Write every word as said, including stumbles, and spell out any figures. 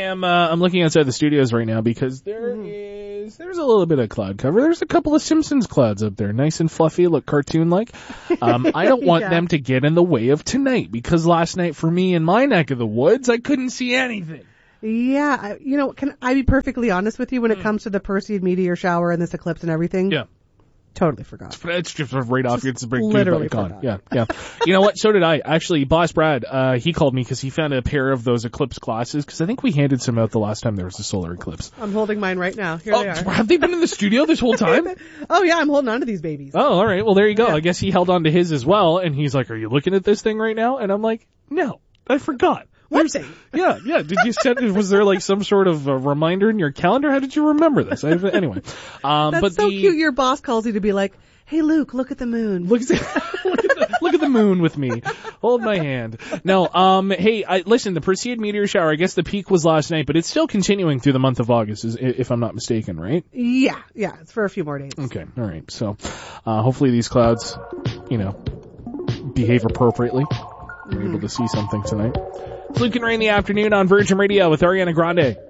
am, uh, I'm looking outside the studios right now because there mm. is, there's a little bit of cloud cover. There's a couple of Simpsons clouds up there. Nice and fluffy, look cartoon-like. Um, I don't want yeah. them to get in the way of tonight because last night for me in my neck of the woods, I couldn't see anything. Yeah, you know, can I be perfectly honest with you when it comes to the Perseid meteor shower and this eclipse and everything? Yeah. Totally forgot. It's just right off. Just it's a big literally icon. Yeah, yeah. You know what? So did I. Actually, Boss Brad, uh, he called me because he found a pair of those eclipse glasses because I think we handed some out the last time there was a solar eclipse. I'm holding mine right now. Here oh, they are. Have they been in the studio this whole time? Oh, yeah, I'm holding on to these babies. Oh, all right. Well, there you go. Yeah. I guess he held on to his as well, and he's like, are you looking at this thing right now? And I'm like, no, I forgot. One thing. Yeah, yeah. Did you set? Was there like some sort of a reminder in your calendar? How did you remember this? I, anyway, um, that's but so the, cute. Your boss calls you to be like, "Hey, Luke, look at the moon. Look, look at the look at the moon with me. Hold my hand." No, um, hey, I, listen. The Perseid meteor shower. I guess the peak was last night, but it's still continuing through the month of August, is, if I'm not mistaken, right? Yeah, yeah. It's for a few more days. Okay, all right. So, uh, hopefully these clouds, you know, behave appropriately. We're mm-hmm. able to see something tonight. It's Luke and Ray in the afternoon on Virgin Radio with Ariana Grande.